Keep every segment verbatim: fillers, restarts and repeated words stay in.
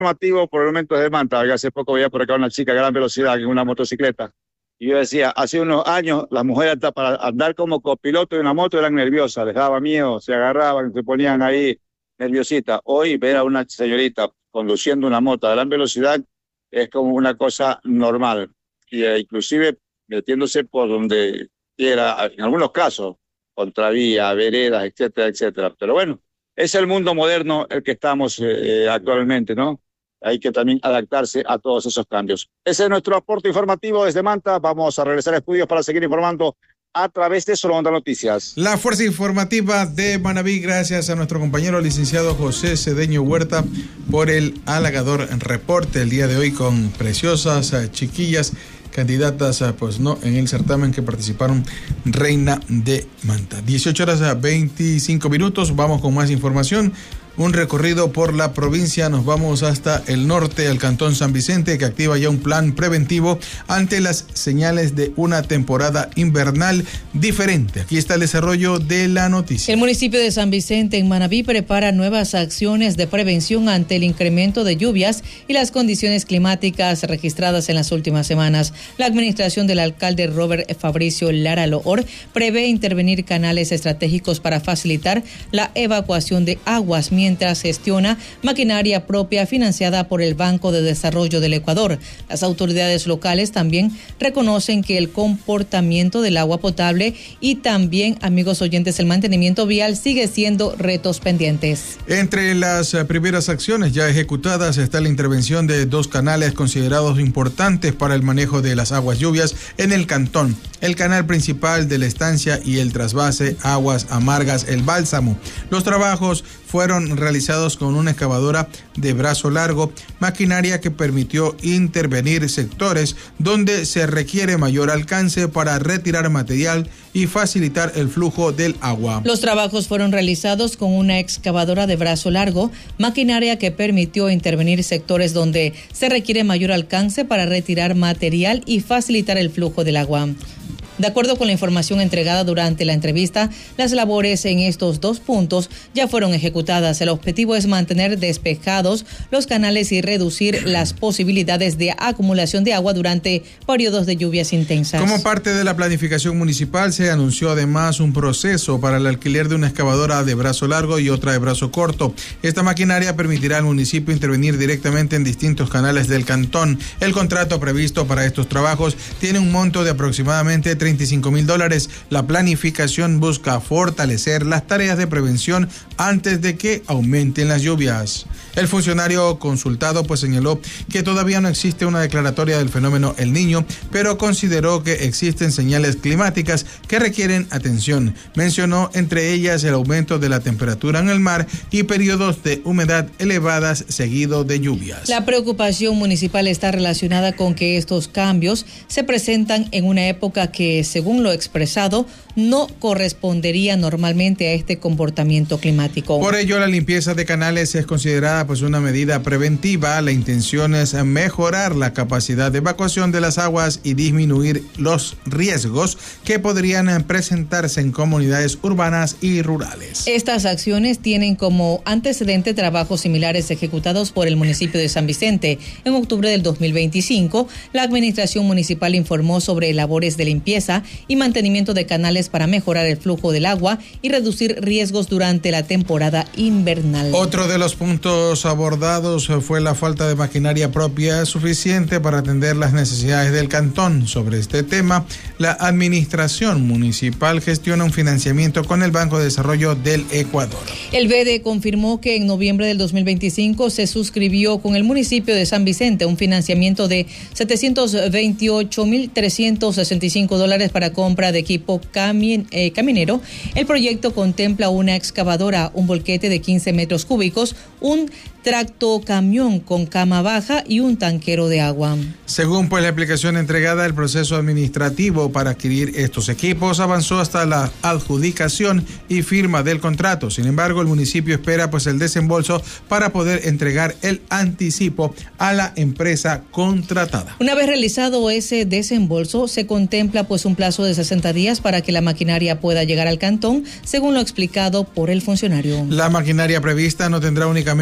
informativo por el momento de Manta. Hace poco veía por acá una chica a gran velocidad en una motocicleta. Y yo decía, hace unos años las mujeres hasta para andar como copiloto de una moto eran nerviosas, les daba miedo, se agarraban, se ponían ahí nerviositas. Hoy ver a una señorita conduciendo una moto a gran velocidad es como una cosa normal. Y eh, inclusive metiéndose por donde quiera, en algunos casos, contravía, veredas, etcétera, etcétera. Pero bueno, es el mundo moderno el que estamos eh, actualmente, ¿no? Hay que también adaptarse a todos esos cambios. Ese es nuestro aporte informativo desde Manta. Vamos a regresar a estudios para seguir informando a través de Solo Onda Noticias. La fuerza informativa de Manabí, gracias a nuestro compañero licenciado José Cedeño Huerta por el halagador reporte el día de hoy con preciosas uh, chiquillas candidatas, uh, pues no, en el certamen que participaron Reina de Manta. dieciocho horas a veinticinco minutos, vamos con más información. Un recorrido por la provincia, nos vamos hasta el norte, al Cantón San Vicente, que activa ya un plan preventivo ante las señales de una temporada invernal diferente. Aquí está el desarrollo de la noticia. El municipio de San Vicente, en Manabí, prepara nuevas acciones de prevención ante el incremento de lluvias y las condiciones climáticas registradas en las últimas semanas. La administración del alcalde Robert Fabricio Lara Loor prevé intervenir canales estratégicos para facilitar la evacuación de aguas, mientras gestiona maquinaria propia financiada por el Banco de Desarrollo del Ecuador. Las autoridades locales también reconocen que el comportamiento del agua potable y también, amigos oyentes, el mantenimiento vial sigue siendo retos pendientes. Entre las primeras acciones ya ejecutadas está la intervención de dos canales considerados importantes para el manejo de las aguas lluvias en el cantón: el canal principal de la estancia y el trasvase Aguas Amargas El Bálsamo. Los trabajos fueron realizados con una excavadora de brazo largo, maquinaria que permitió intervenir sectores donde se requiere mayor alcance para retirar material y facilitar el flujo del agua. Los trabajos fueron realizados con una excavadora de brazo largo, maquinaria que permitió intervenir sectores donde se requiere mayor alcance para retirar material y facilitar el flujo del agua. De acuerdo con la información entregada durante la entrevista, las labores en estos dos puntos ya fueron ejecutadas. El objetivo es mantener despejados los canales y reducir las posibilidades de acumulación de agua durante periodos de lluvias intensas. Como parte de la planificación municipal, se anunció además un proceso para el alquiler de una excavadora de brazo largo y otra de brazo corto. Esta maquinaria permitirá al municipio intervenir directamente en distintos canales del cantón. El contrato previsto para estos trabajos tiene un monto de aproximadamente treinta y cinco mil dólares. La planificación busca fortalecer las tareas de prevención antes de que aumenten las lluvias. El funcionario consultado pues señaló que todavía no existe una declaratoria del fenómeno El Niño, pero consideró que existen señales climáticas que requieren atención. Mencionó entre ellas el aumento de la temperatura en el mar y periodos de humedad elevadas seguido de lluvias. La preocupación municipal está relacionada con que estos cambios se presentan en una época que, según lo expresado, no correspondería normalmente a este comportamiento climático. Por ello, la limpieza de canales es considerada pues una medida preventiva. La intención es mejorar la capacidad de evacuación de las aguas y disminuir los riesgos que podrían presentarse en comunidades urbanas y rurales. Estas acciones tienen como antecedente trabajos similares ejecutados por el municipio de San Vicente. En octubre del dos mil veinticinco, la administración municipal informó sobre labores de limpieza y mantenimiento de canales para mejorar el flujo del agua y reducir riesgos durante la temporada invernal. Otro de los puntos abordados fue la falta de maquinaria propia suficiente para atender las necesidades del cantón. Sobre este tema, la administración municipal gestiona un financiamiento con el Banco de Desarrollo del Ecuador. El B D confirmó que en noviembre del dos mil veinticinco se suscribió con el municipio de San Vicente un financiamiento de setecientos veintiocho mil trescientos sesenta y cinco dólares para compra de equipo cami- eh, caminero. El proyecto contempla una excavadora, un volquete de quince metros cúbicos, un tractocamión con cama baja y un tanquero de agua. Según pues la explicación entregada, el proceso administrativo para adquirir estos equipos avanzó hasta la adjudicación y firma del contrato. Sin embargo, el municipio espera pues el desembolso para poder entregar el anticipo a la empresa contratada. Una vez realizado ese desembolso, se contempla pues un plazo de sesenta días para que la maquinaria pueda llegar al cantón, según lo explicado por el funcionario. La maquinaria prevista no tendrá únicamente pues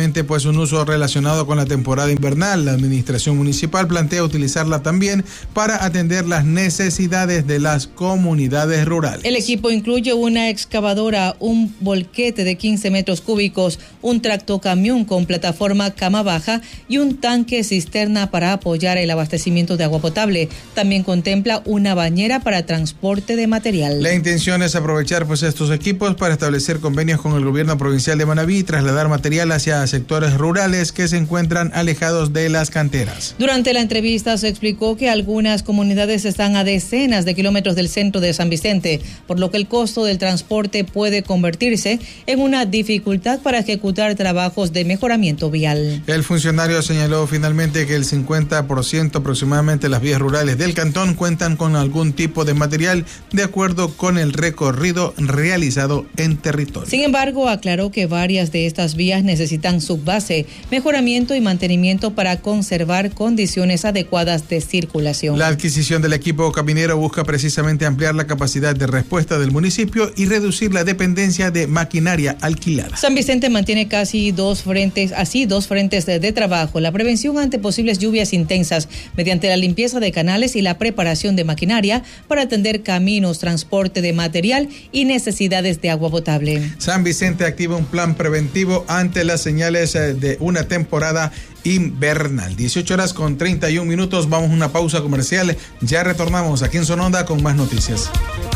un uso relacionado con la temporada invernal. La administración municipal plantea utilizarla también para atender las necesidades de las comunidades rurales. El equipo incluye una excavadora, un volquete de quince metros cúbicos, un tractocamión con plataforma cama baja y un tanque cisterna para apoyar el abastecimiento de agua potable. También contempla una bañera para transporte de material. La intención es aprovechar pues estos equipos para establecer convenios con el gobierno provincial de Manabí y trasladar material hacia sectores rurales que se encuentran alejados de las canteras. Durante la entrevista se explicó que algunas comunidades están a decenas de kilómetros del centro de San Vicente, por lo que el costo del transporte puede convertirse en una dificultad para ejecutar trabajos de mejoramiento vial. El funcionario señaló finalmente que el cincuenta por ciento aproximadamente de las vías rurales del cantón cuentan con algún tipo de material de acuerdo con el recorrido realizado en territorio. Sin embargo, aclaró que varias de estas vías necesitan subbase, mejoramiento y mantenimiento para conservar condiciones adecuadas de circulación. La adquisición del equipo caminero busca precisamente ampliar la capacidad de respuesta del municipio y reducir la dependencia de maquinaria alquilada. San Vicente mantiene casi dos frentes, así dos frentes de, de trabajo, la prevención ante posibles lluvias intensas mediante la limpieza de canales y la preparación de maquinaria para atender caminos, transporte de material y necesidades de agua potable. San Vicente activa un plan preventivo ante las señales de una temporada invernal. dieciocho horas con treinta y un minutos, vamos a una pausa comercial, ya retornamos aquí en Sononda con más noticias.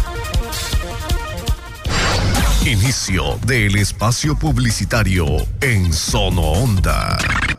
Inicio del espacio publicitario en Sononda.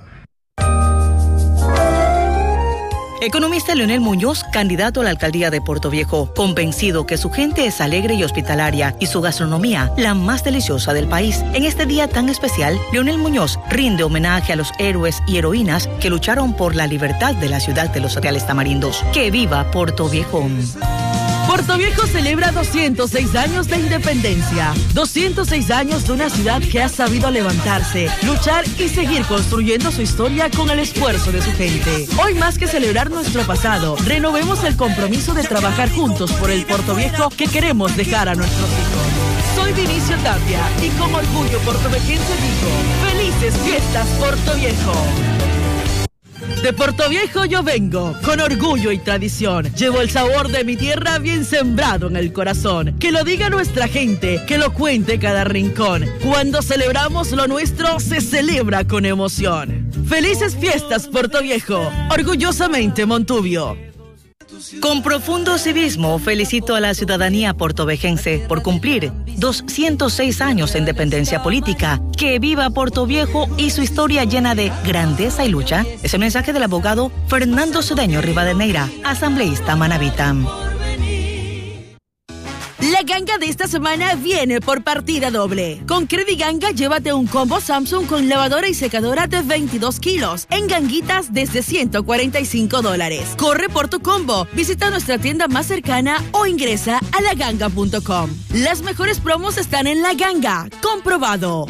Economista Leonel Muñoz, candidato a la alcaldía de Puerto Viejo, convencido que su gente es alegre y hospitalaria y su gastronomía la más deliciosa del país. En este día tan especial, Leonel Muñoz rinde homenaje a los héroes y heroínas que lucharon por la libertad de la ciudad de los Reales Tamarindos. ¡Que viva Puerto Viejo! Puerto Viejo celebra doscientos seis años de independencia, doscientos seis años de una ciudad que ha sabido levantarse, luchar y seguir construyendo su historia con el esfuerzo de su gente. Hoy más que celebrar nuestro pasado, renovemos el compromiso de trabajar juntos por el Puerto Viejo que queremos dejar a nuestros hijos. Soy Vinicio Tapia y con orgullo puertovejense digo, ¡felices fiestas Puerto Viejo! De Puerto Viejo yo vengo, con orgullo y tradición. Llevo el sabor de mi tierra bien sembrado en el corazón. Que lo diga nuestra gente, que lo cuente cada rincón. Cuando celebramos lo nuestro, se celebra con emoción. ¡Felices fiestas, Puerto Viejo! Orgullosamente Montubio. Con profundo civismo felicito a la ciudadanía portovejense por cumplir doscientos seis años de independencia política. ¡Que viva Puerto Viejo y su historia llena de grandeza y lucha! Es el mensaje del abogado Fernando Cedeño Rivadeneira, asambleísta manabita. La ganga de esta semana viene por partida doble. Con Crediganga llévate un combo Samsung con lavadora y secadora de veintidós kilos en ganguitas desde ciento cuarenta y cinco dólares. Corre por tu combo, visita nuestra tienda más cercana o ingresa a la ganga punto com. Las mejores promos están en La Ganga, comprobado.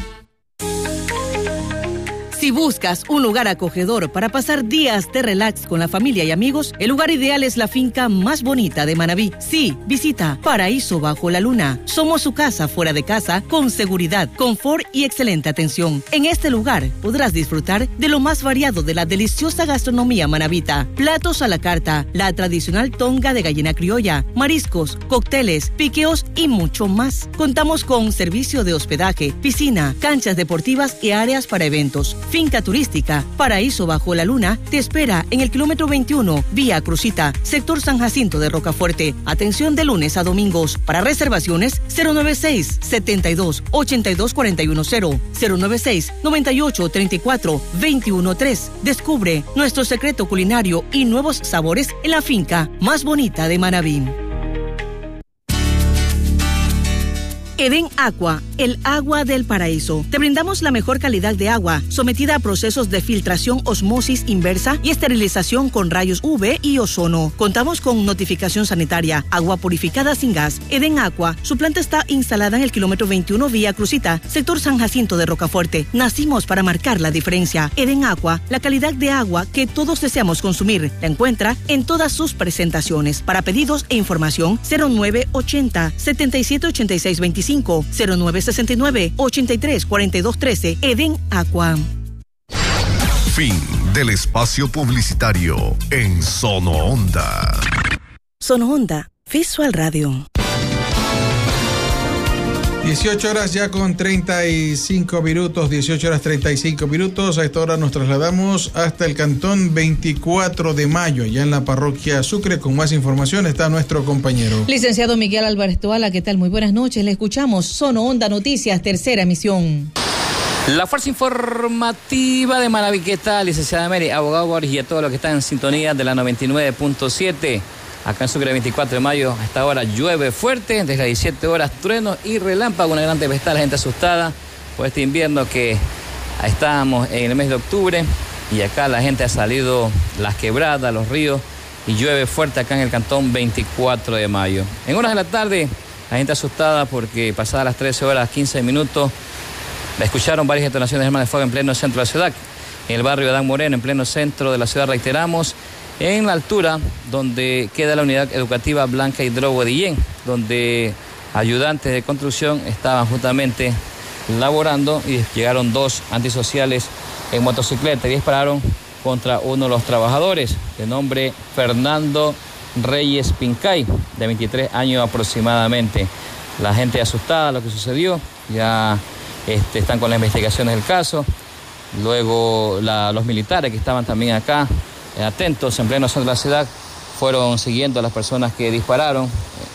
Si buscas un lugar acogedor para pasar días de relax con la familia y amigos, el lugar ideal es la finca más bonita de Manabí. Sí, visita Paraíso Bajo la Luna. Somos su casa fuera de casa, con seguridad, confort y excelente atención. En este lugar podrás disfrutar de lo más variado de la deliciosa gastronomía manabita. Platos a la carta, la tradicional tonga de gallina criolla, mariscos, cócteles, piqueos y mucho más. Contamos con servicio de hospedaje, piscina, canchas deportivas y áreas para eventos. Finca turística Paraíso Bajo la Luna te espera en el kilómetro veintiuno, vía Crucita, sector San Jacinto de Rocafuerte. Atención de lunes a domingos. Para reservaciones, cero nueve seis, setenta y dos, ochenta y dos cuarenta y uno cero, cero nueve seis, noventa y ocho, treinta y cuatro, veintiuno tres. Descubre nuestro secreto culinario y nuevos sabores en la finca más bonita de Manabí. Edén Aqua, el agua del paraíso. Te brindamos la mejor calidad de agua, sometida a procesos de filtración, osmosis inversa y esterilización con rayos U V y ozono. Contamos con notificación sanitaria, agua purificada sin gas. Edén Aqua, su planta está instalada en el kilómetro veintiuno, vía Crucita, sector San Jacinto de Rocafuerte. Nacimos para marcar la diferencia. Edén Aqua, la calidad de agua que todos deseamos consumir. La encuentra en todas sus presentaciones. Para pedidos e información, cero nueve ochenta, setenta y siete ochenta y seis veinticinco, cero nueve sesenta y nueve, ochenta y tres cuarenta y dos trece. Edén Aqua. Fin del espacio publicitario en Sono Onda. Sono Onda, Visual Radio. dieciocho horas ya con treinta y cinco minutos, dieciocho horas treinta y cinco minutos. A esta hora nos trasladamos hasta el cantón veinticuatro de mayo, allá en la parroquia Sucre. Con más información está nuestro compañero. Licenciado Miguel Álvarez Toala, ¿qué tal? Muy buenas noches, le escuchamos. Sono Onda Noticias, tercera emisión. La fuerza informativa de Manaví, ¿qué tal? Licenciada Mary, abogado Boris y a todos los que están en sintonía de la noventa y nueve punto siete. Acá en Sucre, veinticuatro de mayo, a esta hora llueve fuerte, desde las diecisiete horas, truenos y relámpagos, una gran tempestad, la gente asustada por este invierno que estábamos en el mes de octubre y acá la gente ha salido las quebradas, los ríos y llueve fuerte acá en el cantón veinticuatro de mayo. En horas de la tarde, la gente asustada porque pasadas las trece horas, quince minutos, escucharon varias detonaciones de armas de fuego en pleno centro de la ciudad, en el barrio Adán Moreno, en pleno centro de la ciudad, reiteramos, en la altura donde queda la unidad educativa Blanca Hidrobo de Guillén, donde ayudantes de construcción estaban justamente laborando y llegaron dos antisociales en motocicleta y dispararon contra uno de los trabajadores, de nombre Fernando Reyes Pincay, de veintitrés años aproximadamente. La gente asustada, lo que sucedió, ya este, están con las investigaciones del caso. Luego la, los militares que estaban también acá, atentos en pleno centro de la ciudad, fueron siguiendo a las personas que dispararon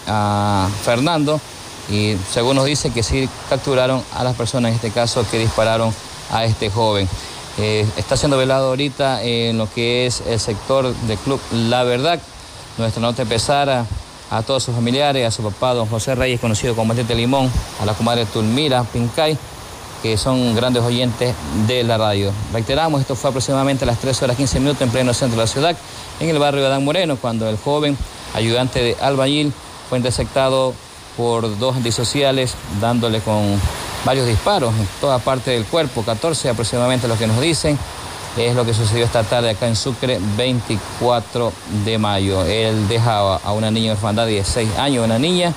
a Fernando y según nos dice que sí capturaron a las personas en este caso que dispararon a este joven. Eh, está siendo velado ahorita en lo que es el sector del Club La Verdad. Nuestra nota empezar a, a todos sus familiares, a su papá, don José Reyes, conocido como Matete Limón, a la comadre Tulmira Pincay, que son grandes oyentes de la radio. Reiteramos, esto fue aproximadamente a las trece horas quince minutos en pleno centro de la ciudad, en el barrio de Adán Moreno, cuando el joven ayudante de albañil fue interceptado por dos antisociales, dándole con varios disparos en toda parte del cuerpo, catorce aproximadamente lo que nos dicen. Es lo que sucedió esta tarde acá en Sucre, veinticuatro de mayo. Él dejaba a una niña de orfandad de dieciséis años, una niña,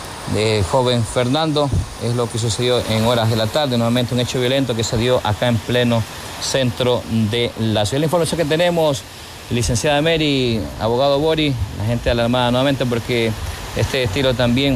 de joven Fernando, es lo que sucedió en horas de la tarde, nuevamente un hecho violento que se dio acá en pleno centro de la ciudad. La información que tenemos, licenciada Mary, abogado Boris, la gente alarmada nuevamente porque este estilo también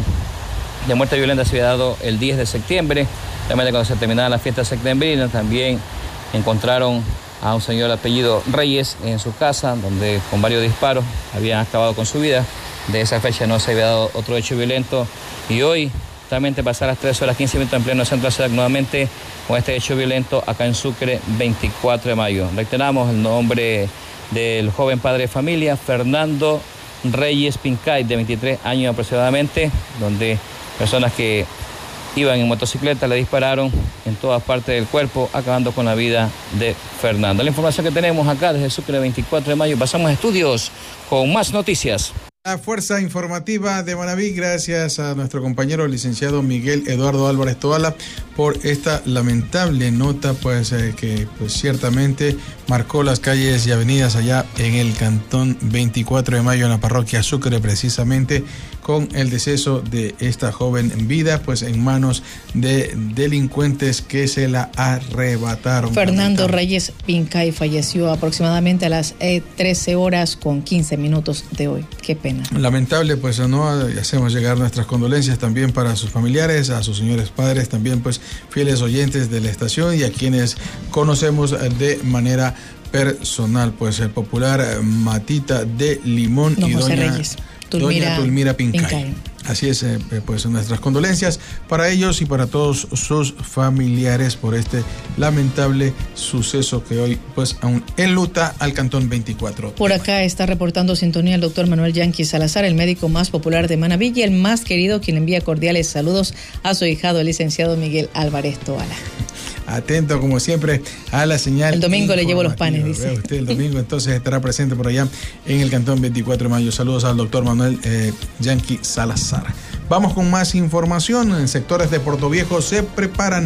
de muerte violenta se había dado el diez de septiembre, también cuando se terminaba la fiesta septembrina, también encontraron a un señor de apellido Reyes en su casa, donde con varios disparos habían acabado con su vida. De esa fecha no se había dado otro hecho violento y hoy también pasar las tres horas quince minutos en pleno centro de la ciudad nuevamente con este hecho violento acá en Sucre, veinticuatro de mayo. Reiteramos el nombre del joven padre de familia, Fernando Reyes Pincay, de veintitrés años aproximadamente, donde personas que iban en motocicleta le dispararon en todas partes del cuerpo, acabando con la vida de Fernando. La información que tenemos acá desde Sucre, veinticuatro de mayo. Pasamos a estudios con más noticias. La fuerza informativa de Manaví, gracias a nuestro compañero licenciado Miguel Eduardo Álvarez Toala por esta lamentable nota, pues eh, que pues ciertamente marcó las calles y avenidas allá en el cantón veinticuatro de mayo en la parroquia Sucre, precisamente con el deceso de esta joven en vida, pues en manos de delincuentes que se la arrebataron. Fernando Reyes Pincay falleció aproximadamente a las eh, trece horas con quince minutos de hoy. Qué pena. Lamentable, pues no hacemos llegar nuestras condolencias también para sus familiares, a sus señores padres, también pues fieles oyentes de la estación y a quienes conocemos de manera personal, pues el popular Matita de Limón no, y José doña Reyes. Tulmira, doña Tulmira Pincay. Pincay. Así es, eh, pues nuestras condolencias para ellos y para todos sus familiares por este lamentable suceso que hoy pues aún enluta al cantón veinticuatro. Por acá está reportando sintonía el doctor Manuel Yanqui Salazar, el médico más popular de Manaví y el más querido, quien envía cordiales saludos a su ahijado, el licenciado Miguel Álvarez Toala. Atento como siempre a la señal. El domingo le llevo los panes, dice. Vea usted, el domingo entonces estará presente por allá en el cantón veinticuatro de mayo. Saludos al doctor Manuel eh, Yanqui Salazar. Vamos con más información. En sectores de Puerto Viejo se preparan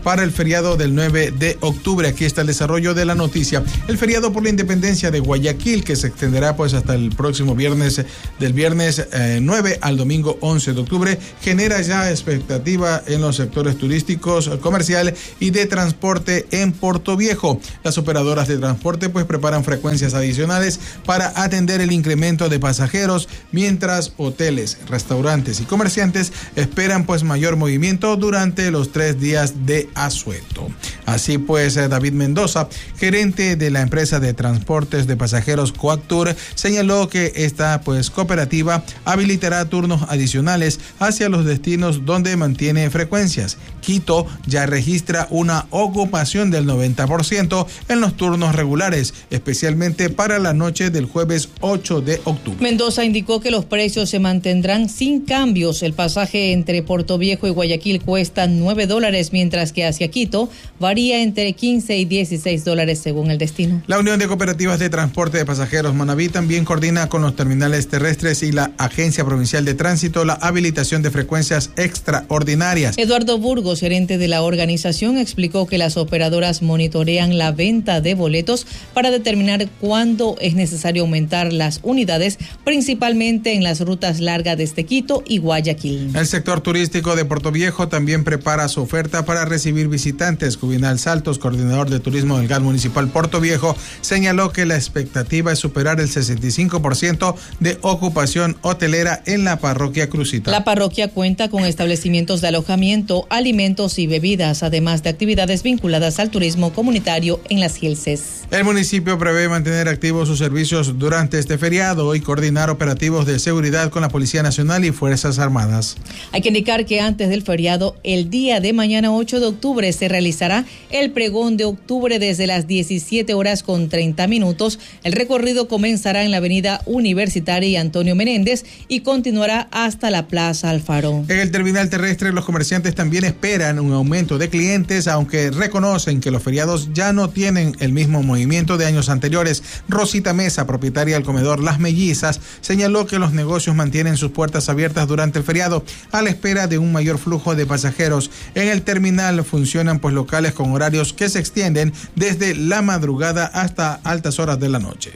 para el feriado del nueve de octubre. Aquí está el desarrollo de la noticia. El feriado por la independencia de Guayaquil, que se extenderá pues hasta el próximo viernes, del viernes eh, nueve al domingo once de octubre, genera ya expectativa en los sectores turísticos, comercial y de transporte en Portoviejo. Las operadoras de transporte pues preparan frecuencias adicionales para atender el incremento de pasajeros, mientras hoteles, restaurantes y comerciantes esperan pues mayor movimiento durante los tres días de asueto. Así pues, David Mendoza, gerente de la empresa de transportes de pasajeros Coactur, señaló que esta pues cooperativa habilitará turnos adicionales hacia los destinos donde mantiene frecuencias. Quito ya registra una ocupación del noventa por ciento en los turnos regulares, especialmente para la noche del jueves ocho de octubre. Mendoza indicó que los precios se mantendrán sin cambios. El pasaje entre Portoviejo y Guayaquil cuesta nueve dólares, mientras que hacia Quito varía entre quince y dieciséis dólares según el destino. La Unión de Cooperativas de Transporte de Pasajeros Manabí también coordina con los terminales terrestres y la Agencia Provincial de Tránsito la habilitación de frecuencias extraordinarias. Eduardo Burgos, gerente de la organización, explicó que las operadoras monitorean la venta de boletos para determinar cuándo es necesario aumentar las unidades, principalmente en las rutas largas desde Quito y Guayaquil. El sector turístico de Portoviejo también prepara su oferta para recibir visitantes. Juvenal Saltos, coordinador de turismo del G A T Municipal Portoviejo, señaló que la expectativa es superar el sesenta y cinco por ciento de ocupación hotelera en la parroquia Crucita. La parroquia cuenta con establecimientos de alojamiento, alimentos y bebidas, además de actividades vinculadas al turismo comunitario en las Gielces. El municipio prevé mantener activos sus servicios durante este feriado y coordinar operativos de seguridad con la Policía Nacional y Fuerzas Armadas. Hay que indicar que antes del feriado, el día de mañana ocho de octubre, se realizará el pregón de octubre desde las diecisiete horas con treinta minutos. El recorrido comenzará en la avenida Universitaria y Antonio Menéndez y continuará hasta la Plaza Alfaro. En el terminal terrestre, los comerciantes también esperan un aumento de clientes, aunque reconocen que los feriados ya no tienen el mismo movimiento de años anteriores. Rosita Mesa, propietaria del comedor Las Mellizas, señaló que los negocios mantienen sus puertas abiertas durante el feriado a la espera de un mayor flujo de pasajeros. En el terminal funcionan pues locales con horarios que se extienden desde la madrugada hasta altas horas de la noche.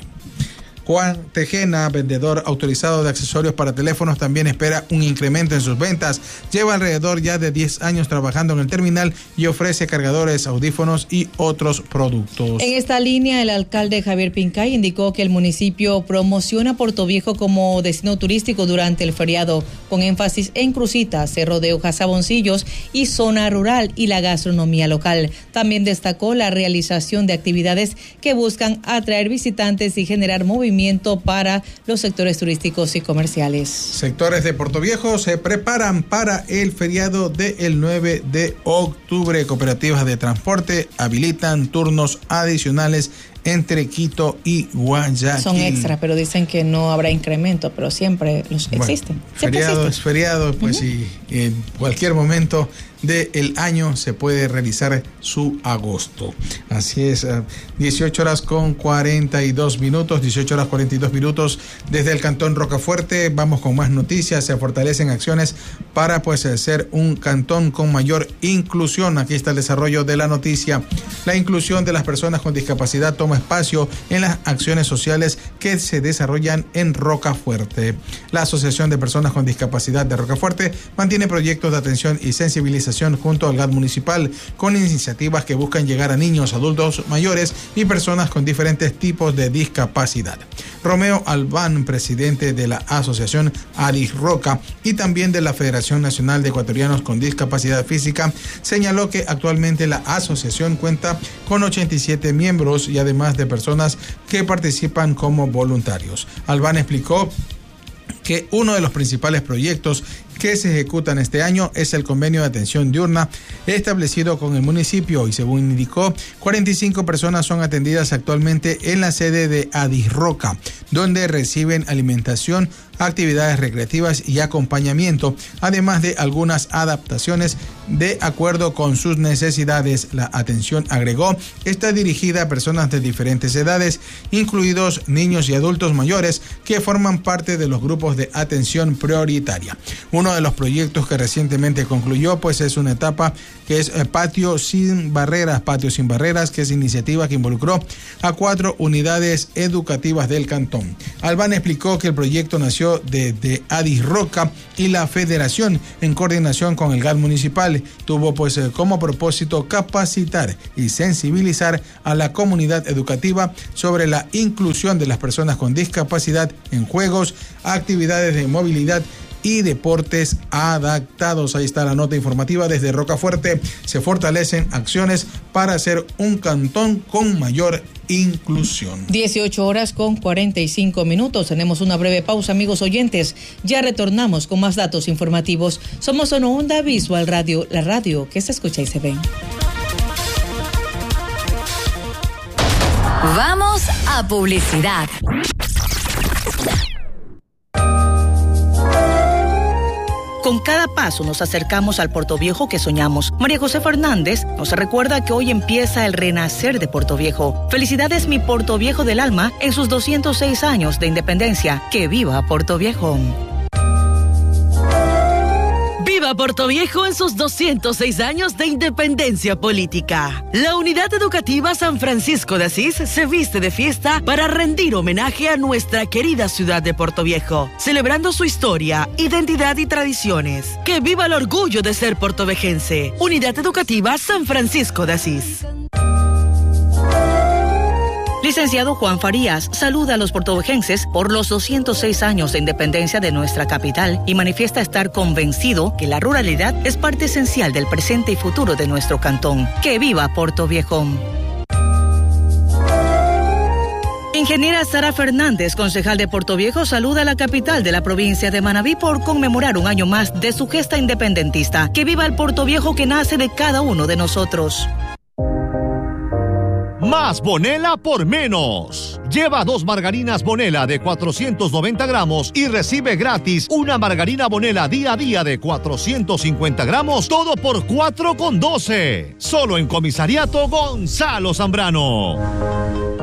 Juan Tejena, vendedor autorizado de accesorios para teléfonos, también espera un incremento en sus ventas. Lleva alrededor ya de diez años trabajando en el terminal y ofrece cargadores, audífonos y otros productos. En esta línea, el alcalde Javier Pincay indicó que el municipio promociona Portoviejo como destino turístico durante el feriado, con énfasis en Crucita, Cerro de Hojas, Saboncillos y zona rural y la gastronomía local. También destacó la realización de actividades que buscan atraer visitantes y generar movimiento para los sectores turísticos y comerciales. Sectores de Portoviejo se preparan para el feriado del nueve de octubre. Cooperativas de transporte habilitan turnos adicionales entre Quito y Guayaquil. Son extra, pero dicen que no habrá incremento, pero siempre los bueno, existen. Feriado es feriado, pues uh-huh. y, y en cualquier momento del año se puede realizar su agosto. Así es, dieciocho horas con cuarenta y dos minutos, dieciocho horas cuarenta y dos minutos desde el Cantón Rocafuerte. Vamos con más noticias. Se fortalecen acciones para pues ser un cantón con mayor inclusión. Aquí está el desarrollo de la noticia. La inclusión de las personas con discapacidad toma espacio en las acciones sociales que se desarrollan en Rocafuerte. La Asociación de Personas con Discapacidad de Rocafuerte mantiene proyectos de atención y sensibilización junto al G A T municipal con iniciativas que buscan llegar a niños, adultos mayores y personas con diferentes tipos de discapacidad. Romeo Albán, presidente de la Asociación Adisroca y también de la Federación Nacional de Ecuatorianos con Discapacidad Física, señaló que actualmente la asociación cuenta con ochenta y siete miembros y además de personas que participan como voluntarios. Albán explicó que uno de los principales proyectos que se ejecutan este año es el convenio de atención diurna establecido con el municipio y, según indicó, cuarenta y cinco personas son atendidas actualmente en la sede de Adisroca. donde reciben alimentación, actividades recreativas y acompañamiento, además de algunas adaptaciones de acuerdo con sus necesidades. La atención, agregó, está dirigida a personas de diferentes edades, incluidos niños y adultos mayores que forman parte de los grupos de atención prioritaria. Uno de los proyectos que recientemente concluyó pues es una etapa que es Patio Sin Barreras, Patio Sin Barreras, que es iniciativa que involucró a cuatro unidades educativas del cantón. Albán explicó que el proyecto nació desde Adis Roca y la Federación en coordinación con el G A T municipal. Tuvo pues como propósito capacitar y sensibilizar a la comunidad educativa sobre la inclusión de las personas con discapacidad en juegos, actividades de movilidad y deportes adaptados. Ahí está la nota informativa desde Rocafuerte. Se fortalecen acciones para hacer un cantón con mayor inclusión. dieciocho horas con cuarenta y cinco minutos. Tenemos una breve pausa, amigos oyentes. Ya retornamos con más datos informativos. Somos Sono Onda Visual Radio, la radio que se escucha y se ve. Vamos a publicidad. Con cada paso nos acercamos al Portoviejo que soñamos. María José Fernández nos recuerda que hoy empieza el renacer de Portoviejo. Felicidades, mi Portoviejo del alma, en sus doscientos seis años de independencia. ¡Que viva Portoviejo! ¡Viva Portoviejo en sus doscientos seis años de independencia política! La Unidad Educativa San Francisco de Asís se viste de fiesta para rendir homenaje a nuestra querida ciudad de Portoviejo, celebrando su historia, identidad y tradiciones. ¡Que viva el orgullo de ser portovejense! Unidad Educativa San Francisco de Asís. Licenciado Juan Farías saluda a los portovejenses por los doscientos seis años de independencia de nuestra capital y manifiesta estar convencido que la ruralidad es parte esencial del presente y futuro de nuestro cantón. ¡Que viva Portoviejo! Ingeniera Sara Fernández, concejal de Portoviejo, saluda a la capital de la provincia de Manabí por conmemorar un año más de su gesta independentista. ¡Que viva el Portoviejo que nace de cada uno de nosotros! Más Bonela por menos. Lleva dos margarinas Bonela de cuatrocientos noventa gramos y recibe gratis una margarina Bonela día a día de cuatrocientos cincuenta gramos, todo por cuatro con doce. Solo en Comisariato Gonzalo Zambrano.